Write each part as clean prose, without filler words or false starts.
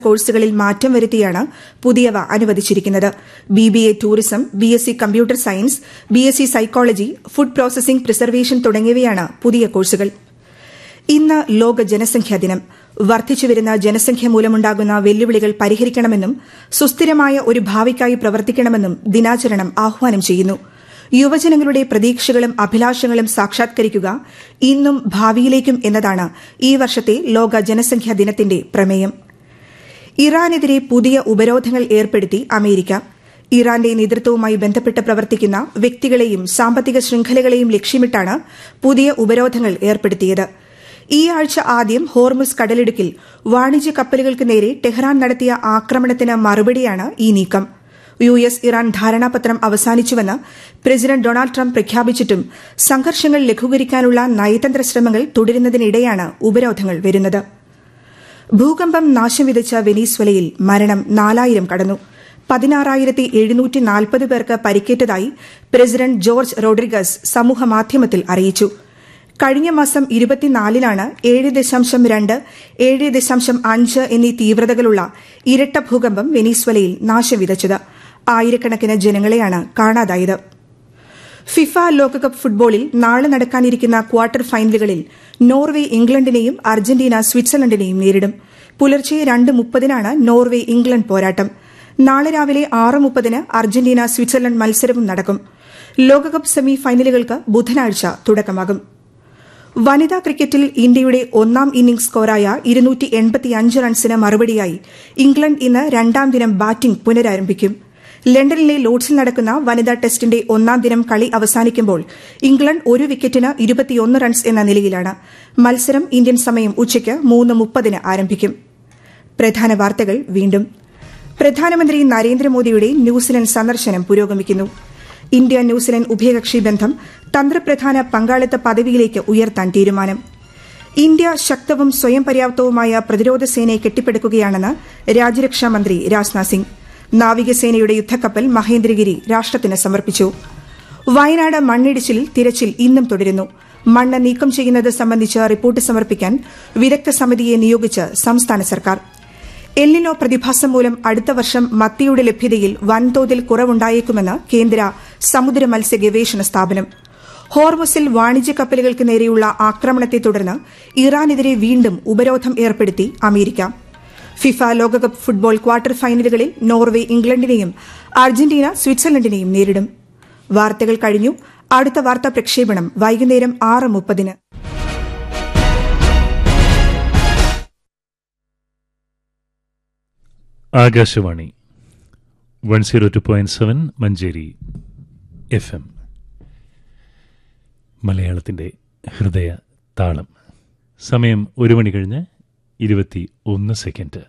കോഴ്സുകളിൽ മാറ്റം വരുത്തിയാണ് പുതിയവ അനുവദിച്ചിരിക്കുന്നത്. BBA tourism, BSc computer science, BSc psychology, food processing preservation തുടങ്ങിയവയാണ് പുതിയ കോഴ്സുകൾ. ഇന്ന് ലോക ജനസംഖ്യാ ദിനം. വർദ്ധിച്ചുവരുന്ന ജനസംഖ്യ മൂലമുണ്ടാകുന്ന വെല്ലുവിളികൾ പരിഹരിക്കണമെന്നും സുസ്ഥിരമായ ഒരു ഭാവിക്കായി പ്രവർത്തിക്കണമെന്നും ദിനാചരണം ആഹ്വാനം ചെയ്യുന്നു. യുവജനങ്ങളുടെ പ്രതീക്ഷകളും അഭിലാഷങ്ങളും സാക്ഷാത്കരിക്കുക ഇന്നും ഭാവിയിലേക്കും എന്നതാണ് ഈ വർഷത്തെ ലോക ജനസംഖ്യാ ദിനത്തിന്റെ പ്രമേയം. ഇറാനെതിരെ പുതിയ ഉപരോധങ്ങൾ ഏർപ്പെടുത്തി അമേരിക്ക. ഇറാന്റെ നേതൃത്വവുമായി ബന്ധപ്പെട്ട് പ്രവർത്തിക്കുന്ന വ്യക്തികളെയും സാമ്പത്തിക ശൃംഖലകളെയും ലക്ഷ്യമിട്ടാണ് പുതിയ ഉപരോധങ്ങൾ ഏർപ്പെടുത്തിയത്. ഈ ആഴ്ച ആദ്യം ഹോർമുസ് കടലിടുക്കിൽ വാണിജ്യ കപ്പലുകൾക്ക് നേരെ ടെഹ്റാൻ നടത്തിയ ആക്രമണത്തിന് മറുപടിയാണ് ഈ നീക്കം. US ഇറാൻ ധാരണാപത്രം അവസാനിച്ചുവെന്ന് പ്രസിഡന്റ് ഡൊണാൾഡ് ട്രംപ് പ്രഖ്യാപിച്ചിട്ടും സംഘർഷങ്ങൾ ലഘൂകരിക്കാനുള്ള നയതന്ത്ര ശ്രമങ്ങൾ തുടരുന്നതിനിടെയാണ് ഉപരോധങ്ങൾ വരുന്നത്. ഭൂകമ്പം നാശം വിതച്ച വെനീസ്വലയിൽ മരണം 4000 കടന്നു. 16,740 പേർക്ക് പരിക്കേറ്റതായി പ്രസിഡന്റ് ജോർജ് റോഡ്രിഗസ് സമൂഹമാധ്യമത്തിൽ അറിയിച്ചു. കഴിഞ്ഞ മാസം 24-ലാണ് 7.2, 7.5 എന്നീ തീവ്രതകളുള്ള ഇരട്ട ഭൂകമ്പം വെനീസ്വലയിൽ നാശം വിതച്ചത്. ആയിരക്കണക്കിന് ജനങ്ങളെയാണ് കാണാതായത്. ഫിഫ ലോകകപ്പ് ഫുട്ബോളിൽ നാളെ നടക്കാനിരിക്കുന്ന ക്വാർട്ടർ ഫൈനലുകളിൽ നോർവേ ഇംഗ്ലണ്ടിനെയും അർജന്റീന സ്വിറ്റ്സർലൻഡിനെയും നേരിടും. പുലർച്ചെ 2:30-നാണ് നോർവേ ഇംഗ്ലണ്ട് പോരാട്ടം. നാളെ രാവിലെ 6:30-ന് അർജന്റീന സ്വിറ്റ്സർലൻഡ് മത്സരവും നടക്കും. ലോകകപ്പ് സെമി ഫൈനലുകൾക്ക് ബുധനാഴ്ച തുടക്കമാകും. വനിതാ ക്രിക്കറ്റിൽ ഇന്ത്യയുടെ ഒന്നാം ഇന്നിംഗ്സ് സ്കോറായ 285 റൺസിന് മറുപടിയായി ഇംഗ്ലണ്ട് ഇന്ന് രണ്ടാം ദിനം ബാറ്റിംഗ് പുനരാരംഭിക്കും. ലണ്ടനിലെ ലോർഡ്സിൽ നടക്കുന്ന വനിതാ ടെസ്റ്റിന്റെ ഒന്നാം ദിനം കളി അവസാനിക്കുമ്പോൾ ഇംഗ്ലണ്ട് ഒരു വിക്കറ്റിന് 21 റൺസ് എന്ന നിലയിലാണ്. മത്സരം ഇന്ത്യൻ സമയം ഉച്ചയ്ക്ക് 3:30-ന് ആരംഭിക്കും. പ്രധാന വാർത്തകൾ വീണ്ടും. പ്രധാനമന്ത്രി നരേന്ദ്രമോദിയുടെ ന്യൂസിലൻഡ് സന്ദർശനം പുരോഗമിക്കുന്നു. ഇന്ത്യ ന്യൂസിലൻഡ് ഉഭയകക്ഷി ബന്ധം തന്ത്രപ്രധാന പങ്കാളിത്ത പദവിയിലേക്ക് ഉയർത്താൻ തീരുമാനം. ഇന്ത്യ ശക്തവും സ്വയം പര്യാപ്തവുമായ പ്രതിരോധ സേനയെ കെട്ടിപ്പടുക്കുകയാണെന്ന് രാജ്യരക്ഷാമന്ത്രി രാജ്നാഥ് സിംഗ്. നാവികസേനയുടെ യുദ്ധക്കപ്പൽ മഹേന്ദ്രഗിരി രാഷ്ട്രത്തിന് സമർപ്പിച്ചു. വയനാട് മണ്ണിടിച്ചിലിൽ തിരച്ചിൽ ഇന്നും തുടരുന്നു. മണ്ണ് നീക്കം ചെയ്യുന്നത് സംബന്ധിച്ച് റിപ്പോർട്ട് സമർപ്പിക്കാൻ വിദഗ്ധ സമിതിയെ നിയോഗിച്ച് സംസ്ഥാന സർക്കാർ. എൽനിനോ പ്രതിഭാസം മൂലം അടുത്ത വർഷം മത്തിയുടെ ലഭ്യതയിൽ വൻതോതിൽ കുറവുണ്ടായേക്കുമെന്ന് കേന്ദ്ര സമുദ്ര മത്സ്യ ഗവേഷണ സ്ഥാപനം. ഹോർമുസിൽ വാണിജ്യ കപ്പലുകൾക്ക് നേരെയുള്ള ആക്രമണത്തെ തുടർന്ന് ഇറാനെതിരെ വീണ്ടും ഉപരോധം ഏർപ്പെടുത്തി അമേരിക്ക. ഫിഫ ലോകകപ്പ് ഫുട്ബോൾ ക്വാർട്ടർ ഫൈനലുകളിൽ നോർവേ ഇംഗ്ലണ്ടിനെയും അർജന്റീന സ്വിറ്റ്സർലൻഡിനെയും നേരിടും. വാർത്തകൾ കഴിഞ്ഞു. അടുത്ത വാർത്താ പ്രക്ഷേപണം വൈകുന്നേരം 6:30-ന്. ആകാശവാണി 102.7 മഞ്ചേരി FM. മലയാളത്തിൻ്റെ ഹൃദയ താളം. സമയം 1 മണി കഴിഞ്ഞ് 21 സെക്കൻഡ്.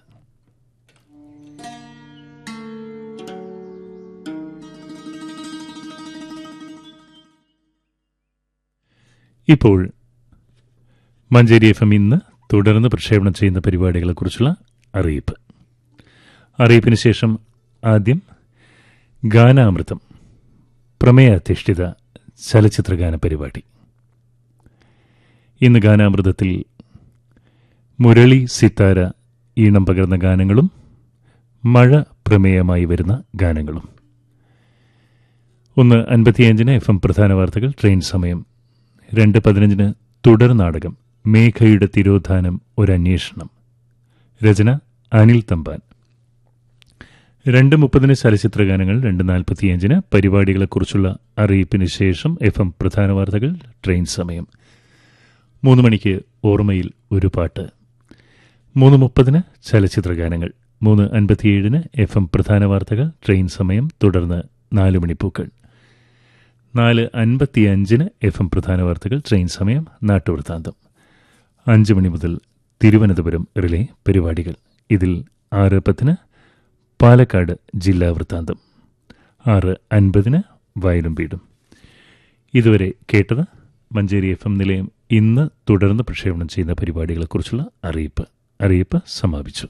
ഇപ്പോൾ മഞ്ചേരി FM ഇന്ന് തുടർന്ന് പ്രക്ഷേപണം ചെയ്യുന്ന പരിപാടികളെക്കുറിച്ചുള്ള അറിയിപ്പ്. അറിയിപ്പിന് ശേഷം ആദ്യം ഗാനാമൃതം, പ്രമേയാധിഷ്ഠിത ചലച്ചിത്രഗാന പരിപാടി. ഇന്ന് ഗാനാമൃതത്തിൽ മുരളി സിത്താര ഈണം പകർന്ന ഗാനങ്ങളും മഴ പ്രമേയമായി വരുന്ന ഗാനങ്ങളും. 1:55-ന് FM പ്രധാന വാർത്തകൾ, ട്രെയിൻ സമയം. 2:15-ന് തുടർ നാടകം മേഘയുടെ തിരോധാനം ഒരന്വേഷണം. രചന അനിൽ തമ്പാൻ. 2:30-ന് ചലച്ചിത്രഗാനങ്ങൾ. 2:45-ന് പരിപാടികളെക്കുറിച്ചുള്ള അറിയിപ്പിന് ശേഷം FM പ്രധാന വാർത്തകൾ, ട്രെയിൻ സമയം. 3 മണിക്ക് ഓർമ്മയിൽ ഒരു പാട്ട്. 3:30-ന് ചലച്ചിത്രഗാനങ്ങൾ. 3:57-ന് FM പ്രധാന വാർത്തകൾ, ട്രെയിൻ സമയം. തുടർന്ന് 4 മണിപ്പൂക്കൾ. 4:55-ന് FM പ്രധാന വാർത്തകൾ, ട്രെയിൻ സമയം. നാട്ടുവൃത്താന്തം. 5 മണി മുതൽ തിരുവനന്തപുരം റിലേ പരിപാടികൾ. ഇതിൽ 6:10-ന് പാലക്കാട് ജില്ലാ വൃത്താന്തം. 6:50-ന് വയലും വീടും. ഇതുവരെ കേട്ടത് മഞ്ചേരി FM നിലയം ഇന്ന് തുടർന്ന് പ്രക്ഷേപണം ചെയ്യുന്ന പരിപാടികളെക്കുറിച്ചുള്ള അറിയിപ്പ് സമാപിച്ചു.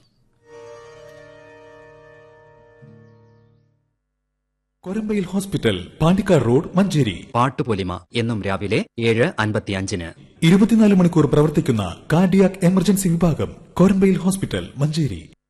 Korambayil hospital, Pandikkad road, Manjeri. പാട്ടുപൊലിമ എന്നും രാവിലെ 7:55-ന്. 24 മണിക്കൂർ പ്രവർത്തിക്കുന്ന കാർഡിയാക് എമർജൻസി വിഭാഗം, കൊരമ്പയിൽ ഹോസ്പിറ്റൽ, മഞ്ചേരി.